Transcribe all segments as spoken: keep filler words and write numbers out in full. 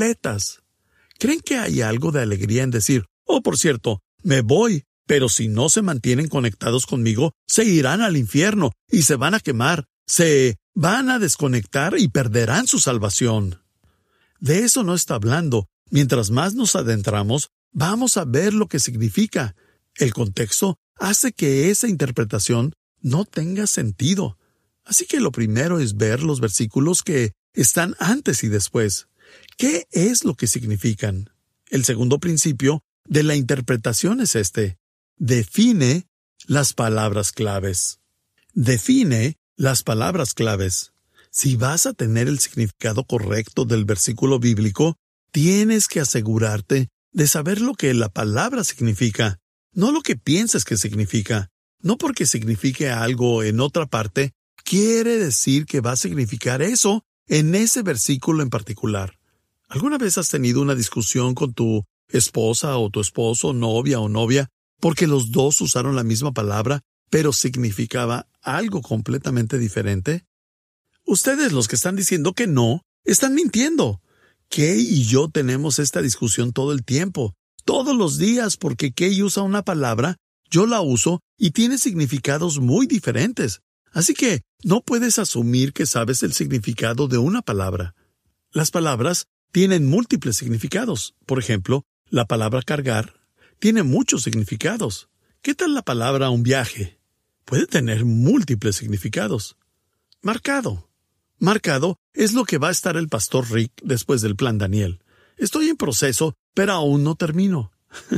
completas. ¿Creen que hay algo de alegría en decir, oh, por cierto, me voy, pero si no se mantienen conectados conmigo, se irán al infierno y se van a quemar, se van a desconectar y perderán su salvación? De eso no está hablando. Mientras más nos adentramos, vamos a ver lo que significa. El contexto hace que esa interpretación no tenga sentido. Así que lo primero es ver los versículos que están antes y después. ¿Qué es lo que significan? El segundo principio de la interpretación es este. Define las palabras claves. Define las palabras claves. Si vas a tener el significado correcto del versículo bíblico, tienes que asegurarte de saber lo que la palabra significa, no lo que piensas que significa. No porque signifique algo en otra parte, quiere decir que va a significar eso en ese versículo en particular. ¿Alguna vez has tenido una discusión con tu esposa o tu esposo, novia o novia, porque los dos usaron la misma palabra, pero significaba algo completamente diferente? Ustedes, los que están diciendo que no, están mintiendo. Kay y yo tenemos esta discusión todo el tiempo, todos los días, porque Kay usa una palabra, yo la uso y tiene significados muy diferentes. Así que no puedes asumir que sabes el significado de una palabra. Las palabras tienen múltiples significados. Por ejemplo, la palabra cargar tiene muchos significados. ¿Qué tal la palabra un viaje? Puede tener múltiples significados. Marcado. Marcado es lo que va a estar el pastor Rick después del plan Daniel. Estoy en proceso, pero aún no termino.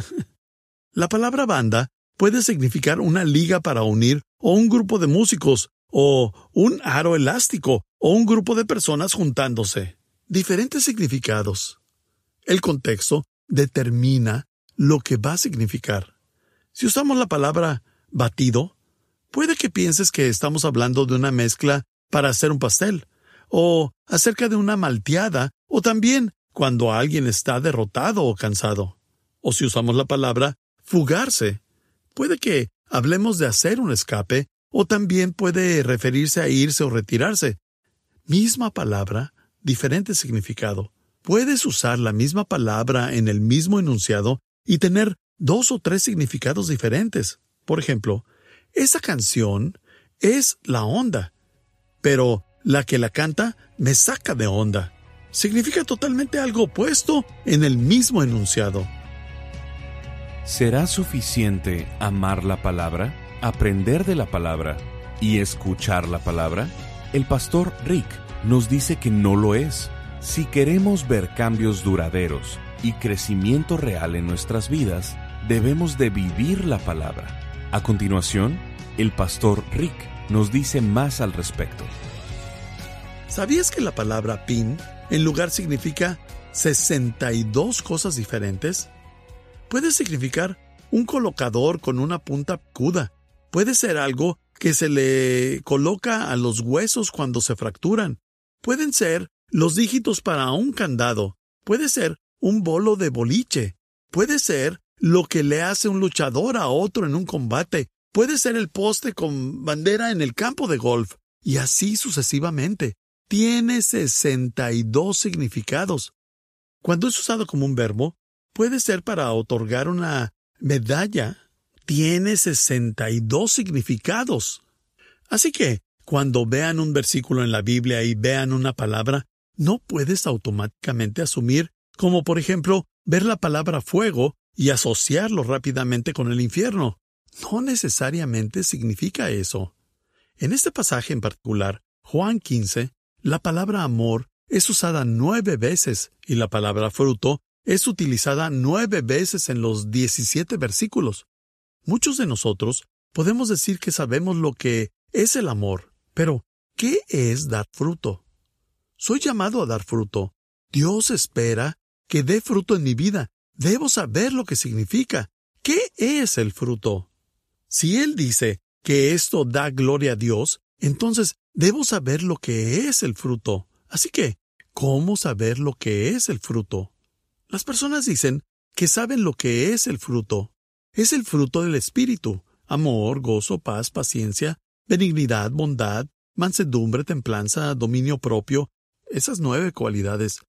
La palabra banda puede significar una liga para unir, o un grupo de músicos, o un aro elástico, o un grupo de personas juntándose. Diferentes significados. El contexto determina lo que va a significar. Si usamos la palabra batido, puede que pienses que estamos hablando de una mezcla para hacer un pastel, o acerca de una malteada, o también cuando alguien está derrotado o cansado. O si usamos la palabra fugarse, puede que hablemos de hacer un escape, o también puede referirse a irse o retirarse. Misma palabra, diferente significado. Puedes usar la misma palabra en el mismo enunciado y tener dos o tres significados diferentes. Por ejemplo, esa canción es la onda, pero la que la canta me saca de onda. Significa totalmente algo opuesto en el mismo enunciado. ¿Será suficiente amar la palabra, aprender de la palabra y escuchar la palabra? El pastor Rick nos dice que no lo es. Si queremos ver cambios duraderos y crecimiento real en nuestras vidas, debemos de vivir la palabra. A continuación, el pastor Rick nos dice más al respecto. ¿Sabías que la palabra pin en lugar significa sesenta y dos cosas diferentes? Puede significar un colocador con una punta aguda. Puede ser algo que se le coloca a los huesos cuando se fracturan. Pueden ser los dígitos para un candado. Puede ser un bolo de boliche. Puede ser lo que le hace un luchador a otro en un combate. Puede ser el poste con bandera en el campo de golf. Y así sucesivamente. Tiene sesenta y dos significados. Cuando es usado como un verbo, puede ser para otorgar una medalla. Tiene sesenta y dos significados. Así que, cuando vean un versículo en la Biblia y vean una palabra, no puedes automáticamente asumir, como por ejemplo, ver la palabra fuego y asociarlo rápidamente con el infierno. No necesariamente significa eso. En este pasaje en particular, Juan quince, la palabra amor es usada nueve veces y la palabra fruto es utilizada nueve veces en los diecisiete versículos. Muchos de nosotros podemos decir que sabemos lo que es el amor, pero ¿qué es dar fruto? Soy llamado a dar fruto. Dios espera que dé fruto en mi vida. Debo saber lo que significa. ¿Qué es el fruto? Si Él dice que esto da gloria a Dios, entonces debo saber lo que es el fruto. Así que, ¿cómo saber lo que es el fruto? Las personas dicen que saben lo que es el fruto. Es el fruto del Espíritu: amor, gozo, paz, paciencia, benignidad, bondad, mansedumbre, templanza, dominio propio. Esas nueve cualidades.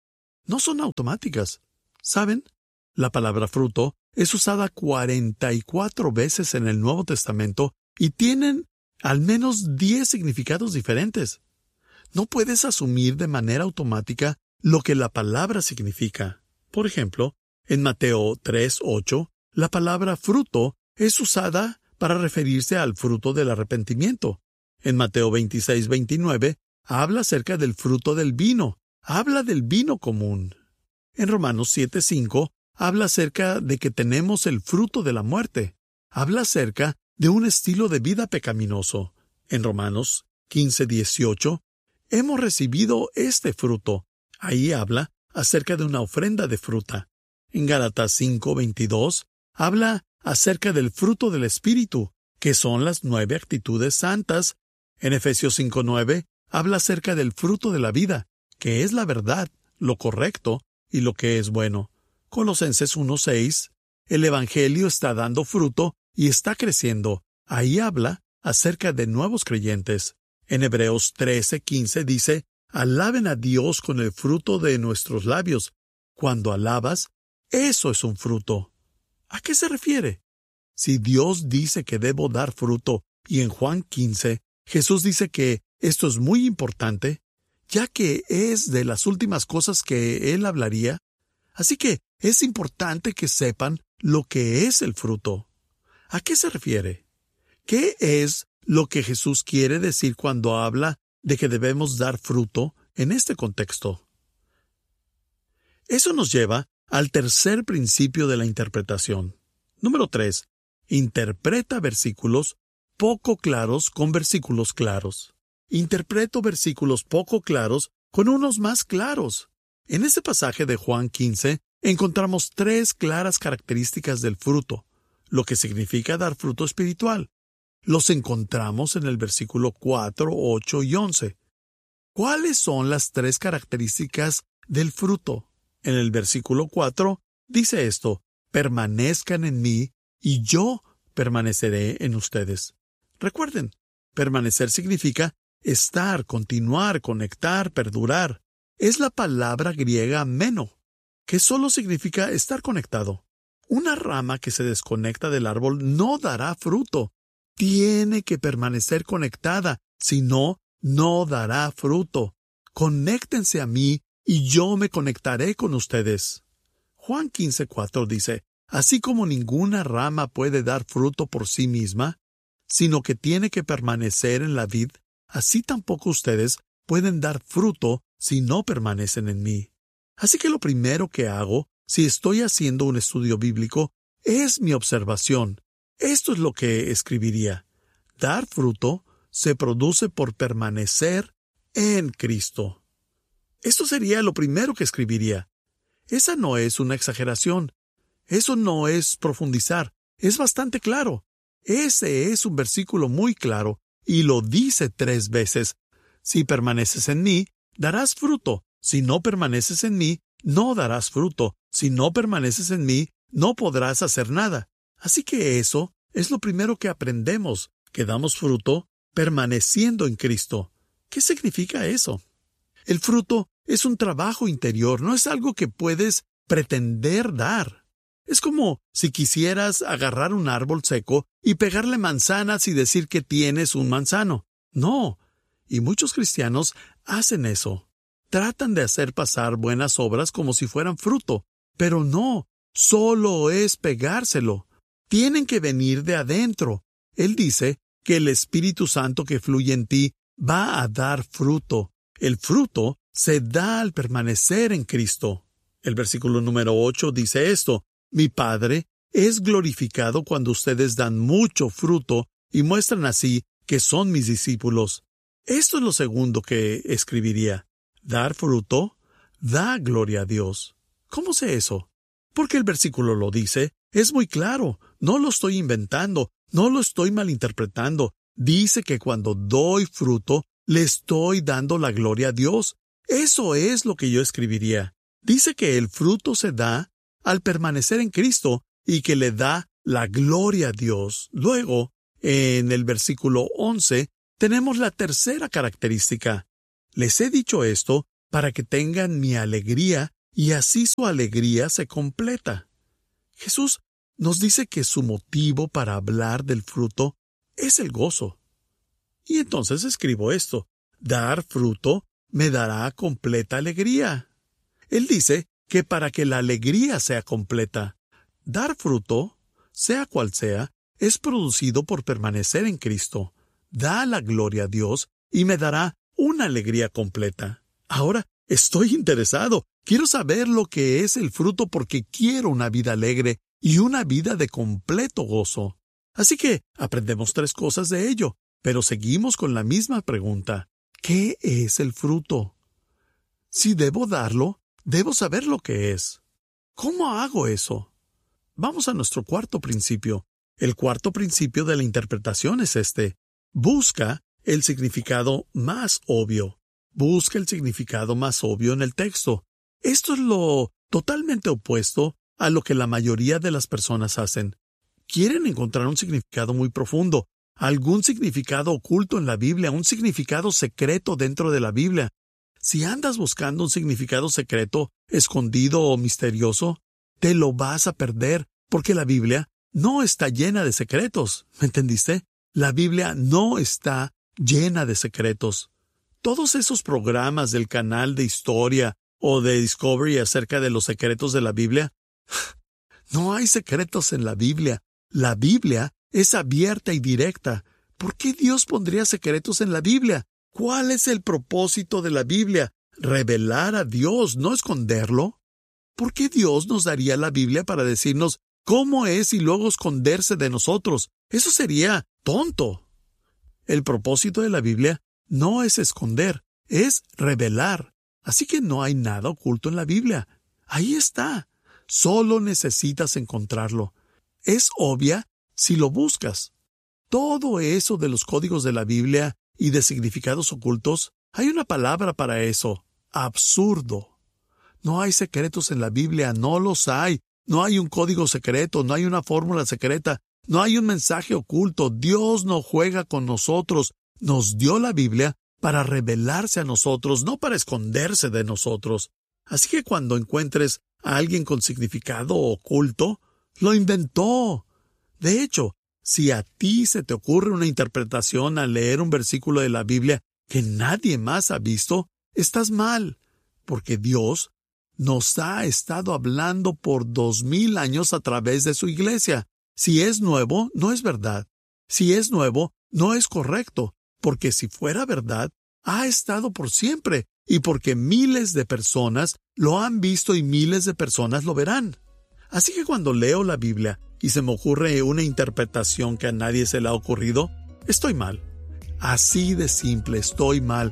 no son automáticas. ¿Saben? La palabra fruto es usada cuarenta y cuatro veces en el Nuevo Testamento y tienen al menos diez significados diferentes. No puedes asumir de manera automática lo que la palabra significa. Por ejemplo, en Mateo tres ocho, la palabra fruto es usada para referirse al fruto del arrepentimiento. En Mateo veintiséis veintinueve, habla acerca del fruto del vino. Habla del vino común. En Romanos siete cinco, habla acerca de que tenemos el fruto de la muerte. Habla acerca de un estilo de vida pecaminoso. En Romanos quince dieciocho, hemos recibido este fruto. Ahí habla acerca de una ofrenda de fruta. En Gálatas cinco veintidós, habla acerca del fruto del Espíritu, que son las nueve actitudes santas. En Efesios cinco nueve, habla acerca del fruto de la vida, que es la verdad, lo correcto y lo que es bueno. Colosenses uno seis, el Evangelio está dando fruto y está creciendo. Ahí habla acerca de nuevos creyentes. En Hebreos trece quince dice, alaben a Dios con el fruto de nuestros labios. Cuando alabas, eso es un fruto. ¿A qué se refiere? Si Dios dice que debo dar fruto, y en Juan quince, Jesús dice que esto es muy importante, ya que es de las últimas cosas que Él hablaría, así que es importante que sepan lo que es el fruto. ¿A qué se refiere? ¿Qué es lo que Jesús quiere decir cuando habla de que debemos dar fruto en este contexto? Eso nos lleva al tercer principio de la interpretación. Número tres. Interpreta versículos poco claros con versículos claros. Interpreto versículos poco claros con unos más claros. En este pasaje de Juan quince encontramos tres claras características del fruto, lo que significa dar fruto espiritual. Los encontramos en el versículo cuatro, ocho y once. ¿Cuáles son las tres características del fruto? En el versículo cuatro dice esto, permanezcan en mí y yo permaneceré en ustedes. Recuerden, permanecer significa estar, continuar, conectar, perdurar. Es la palabra griega meno, que solo significa estar conectado. Una rama que se desconecta del árbol no dará fruto. Tiene que permanecer conectada, si no, no dará fruto. Conéctense a mí y yo me conectaré con ustedes. Juan quince cuatro dice, así como ninguna rama puede dar fruto por sí misma, sino que tiene que permanecer en la vid, así tampoco ustedes pueden dar fruto si no permanecen en mí. Así que lo primero que hago, si estoy haciendo un estudio bíblico, es mi observación. Esto es lo que escribiría. Dar fruto se produce por permanecer en Cristo. Esto sería lo primero que escribiría. Esa no es una exageración. Eso no es profundizar. Es bastante claro. Ese es un versículo muy claro y lo dice tres veces. Si permaneces en mí, darás fruto. Si no permaneces en mí, no darás fruto. Si no permaneces en mí, no podrás hacer nada. Así que eso es lo primero que aprendemos, que damos fruto permaneciendo en Cristo. ¿Qué significa eso? El fruto es un trabajo interior, no es algo que puedes pretender dar. Es como si quisieras agarrar un árbol seco y pegarle manzanas y decir que tienes un manzano. No, y muchos cristianos hacen eso. Tratan de hacer pasar buenas obras como si fueran fruto, pero no, solo es pegárselo. Tienen que venir de adentro. Él dice que el Espíritu Santo que fluye en ti va a dar fruto. El fruto se da al permanecer en Cristo. El versículo número ocho dice esto, mi Padre es glorificado cuando ustedes dan mucho fruto y muestran así que son mis discípulos. Esto es lo segundo que escribiría. Dar fruto da gloria a Dios. ¿Cómo sé eso? Porque el versículo lo dice. Es muy claro. No lo estoy inventando. No lo estoy malinterpretando. Dice que cuando doy fruto, le estoy dando la gloria a Dios. Eso es lo que yo escribiría. Dice que el fruto se da al permanecer en Cristo y que le da la gloria a Dios. Luego, en el versículo once, tenemos la tercera característica. Les he dicho esto para que tengan mi alegría y así su alegría se completa. Jesús nos dice que su motivo para hablar del fruto es el gozo. Y entonces escribo esto: dar fruto me dará completa alegría. Él dice que para que la alegría sea completa, dar fruto, sea cual sea, es producido por permanecer en Cristo. Da la gloria a Dios y me dará una alegría completa. Ahora estoy interesado. Quiero saber lo que es el fruto porque quiero una vida alegre y una vida de completo gozo. Así que aprendemos tres cosas de ello, pero seguimos con la misma pregunta: ¿qué es el fruto? Si debo darlo, debo saber lo que es. ¿Cómo hago eso? Vamos a nuestro cuarto principio. El cuarto principio de la interpretación es este: busca el significado más obvio. Busca el significado más obvio en el texto. Esto es lo totalmente opuesto a lo que la mayoría de las personas hacen. Quieren encontrar un significado muy profundo, algún significado oculto en la Biblia, un significado secreto dentro de la Biblia. Si andas buscando un significado secreto, escondido o misterioso, te lo vas a perder, porque la Biblia no está llena de secretos. ¿Me entendiste? La Biblia no está llena de secretos. Todos esos programas del canal de historia o de Discovery acerca de los secretos de la Biblia, no hay secretos en la Biblia. La Biblia es abierta y directa. ¿Por qué Dios pondría secretos en la Biblia? ¿Cuál es el propósito de la Biblia? Revelar a Dios, no esconderlo. ¿Por qué Dios nos daría la Biblia para decirnos cómo es y luego esconderse de nosotros? Eso sería tonto. El propósito de la Biblia no es esconder, es revelar. Así que no hay nada oculto en la Biblia. Ahí está. Solo necesitas encontrarlo. Es obvia si lo buscas. Todo eso de los códigos de la Biblia y de significados ocultos, hay una palabra para eso: absurdo. No hay secretos en la Biblia, no los hay. No hay un código secreto, no hay una fórmula secreta, no hay un mensaje oculto. Dios no juega con nosotros. Nos dio la Biblia para revelarse a nosotros, no para esconderse de nosotros. Así que cuando encuentres a alguien con significado oculto, lo inventó. De hecho, si a ti se te ocurre una interpretación al leer un versículo de la Biblia que nadie más ha visto, estás mal, porque Dios nos ha estado hablando por dos mil años a través de su iglesia. Si es nuevo, no es verdad. Si es nuevo, no es correcto, porque si fuera verdad, ha estado por siempre, y porque miles de personas lo han visto y miles de personas lo verán. Así que cuando leo la Biblia y se me ocurre una interpretación que a nadie se le ha ocurrido, estoy mal. Así de simple, estoy mal.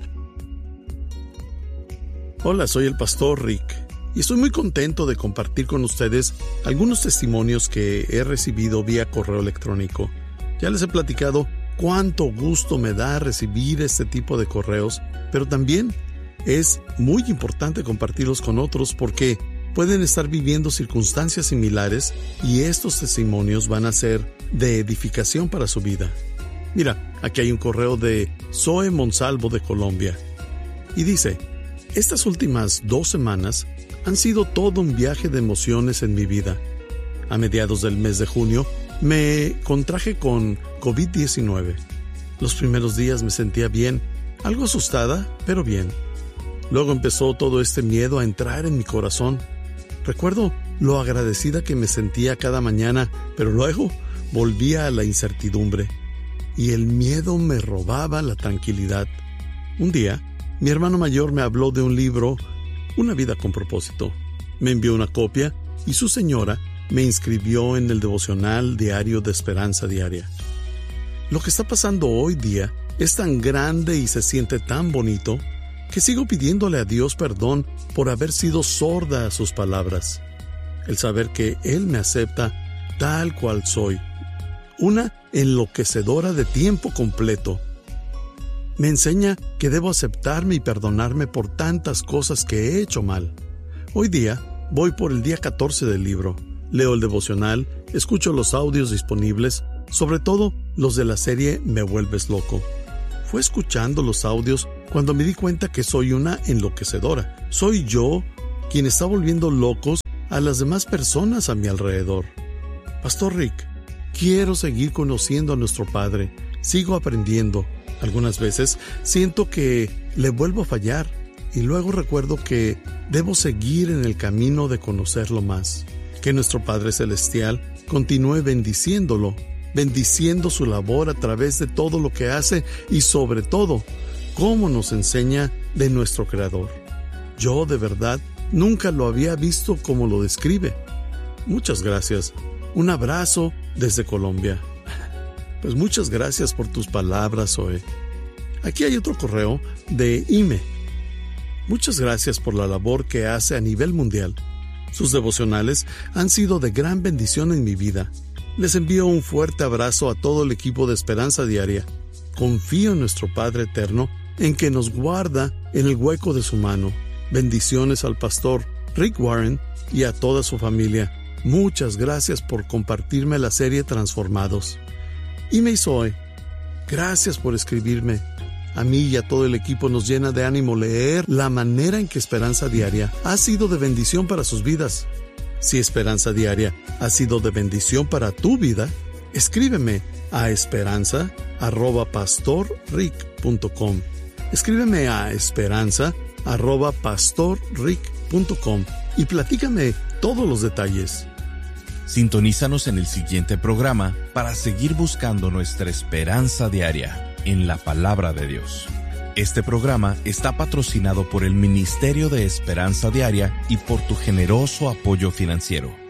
Hola, soy el pastor Rick, y estoy muy contento de compartir con ustedes algunos testimonios que he recibido vía correo electrónico. Ya les he platicado cuánto gusto me da recibir este tipo de correos, pero también es muy importante compartirlos con otros porque pueden estar viviendo circunstancias similares y estos testimonios van a ser de edificación para su vida. Mira, aquí hay un correo de Zoe Monsalvo de Colombia y dice: estas últimas dos semanas han sido todo un viaje de emociones en mi vida. A mediados del mes de junio me contraje con COVID diecinueve. Los primeros días me sentía bien, algo asustada, pero bien. Luego empezó todo este miedo a entrar en mi corazón. Recuerdo lo agradecida que me sentía cada mañana, pero luego volvía a la incertidumbre y el miedo me robaba la tranquilidad. Un día, mi hermano mayor me habló de un libro, Una vida con propósito. Me envió una copia y su señora me inscribió en el devocional diario de Esperanza Diaria. Lo que está pasando hoy día es tan grande y se siente tan bonito que sigo pidiéndole a Dios perdón por haber sido sorda a sus palabras. El saber que Él me acepta tal cual soy, una enloquecedora de tiempo completo, me enseña que debo aceptarme y perdonarme por tantas cosas que he hecho mal. Hoy día voy por el día catorce del libro. Leo el devocional, escucho los audios disponibles, sobre todo los de la serie Me Vuelves Loco. Fue escuchando los audios cuando me di cuenta que soy una enloquecedora. Soy yo quien está volviendo locos a las demás personas a mi alrededor. Pastor Rick, quiero seguir conociendo a nuestro Padre. Sigo aprendiendo. Algunas veces siento que le vuelvo a fallar y luego recuerdo que debo seguir en el camino de conocerlo más. Que nuestro Padre Celestial continúe bendiciéndolo, bendiciendo su labor a través de todo lo que hace y sobre todo, cómo nos enseña de nuestro Creador. Yo, de verdad, nunca lo había visto como lo describe. Muchas gracias. Un abrazo desde Colombia. Pues muchas gracias por tus palabras, Zoe. Aquí hay otro correo de Ime. Muchas gracias por la labor que hace a nivel mundial. Sus devocionales han sido de gran bendición en mi vida. Les envío un fuerte abrazo a todo el equipo de Esperanza Diaria. Confío en nuestro Padre Eterno, en que nos guarda en el hueco de su mano. Bendiciones al pastor Rick Warren y a toda su familia. Muchas gracias por compartirme la serie Transformados. Y me Zoe, gracias por escribirme. A mí y a todo el equipo nos llena de ánimo leer la manera en que Esperanza Diaria ha sido de bendición para sus vidas. Si Esperanza Diaria ha sido de bendición para tu vida, escríbeme a esperanza arroba pastor rick punto com. Escríbeme a esperanza arroba pastor rick punto com y platícame todos los detalles. Sintonízanos en el siguiente programa para seguir buscando nuestra esperanza diaria en la Palabra de Dios. Este programa está patrocinado por el Ministerio de Esperanza Diaria y por tu generoso apoyo financiero.